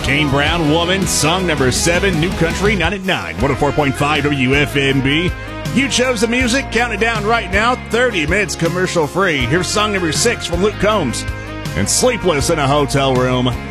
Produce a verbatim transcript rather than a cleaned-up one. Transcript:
Kane Brown, Woman, song number seven, New Country, nine at nine, one oh four point five W F M B. You chose the music, count it down right now, thirty minutes commercial free. Here's song number six from Luke Combs, and Sleepless in a Hotel Room.